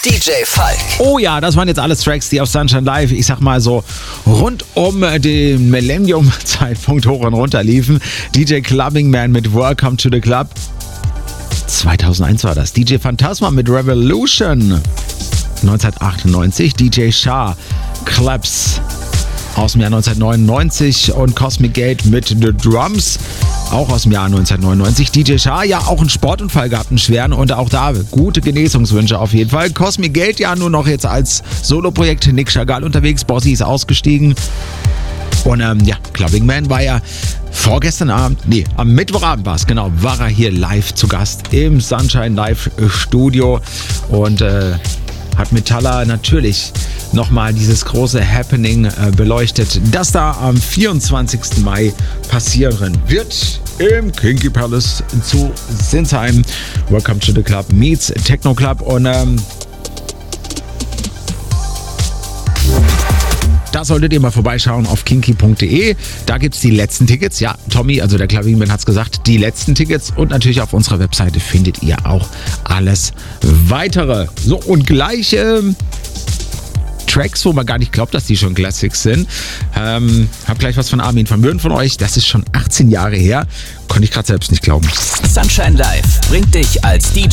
DJ Falk. Oh ja, das waren jetzt alles Tracks, die auf Sunshine Live, ich sag mal so, rund um den Millennium-Zeitpunkt hoch und runter liefen. DJ Clubbing Man mit Welcome to the Club. 2001 war das. DJ Phantasma mit Revolution. 1998 DJ Shah, Claps aus dem Jahr 1999 und Cosmic Gate mit The Drums, auch aus dem Jahr 1999. DJ Shah, ja auch einen Sportunfall gehabt, einen schweren, und auch da gute Genesungswünsche auf jeden Fall. Cosmic Gate ja nur noch jetzt als Soloprojekt. Nick Chagall unterwegs, Bossy ist ausgestiegen. Und Clubbing Man war ja vorgestern Abend, am Mittwochabend war es, genau, war er hier live zu Gast im Sunshine Live Studio und hat Metalla natürlich nochmal dieses große Happening beleuchtet, das da am 24. Mai passieren wird im Kinky Palace zu Sinsheim. Welcome to the Club meets Techno Club, und da solltet ihr mal vorbeischauen auf kinky.de. Da gibt es die letzten Tickets. Ja, Tommy, also der Clubbing Man hat es gesagt, die letzten Tickets. Und natürlich auf unserer Webseite findet ihr auch alles Weitere. So, und gleich Tracks, wo man gar nicht glaubt, dass die schon Classics sind. Hab gleich was von Armin van Buuren von euch. Das ist schon 18 Jahre her. Konnte ich gerade selbst nicht glauben. Sunshine Live bringt dich als DJ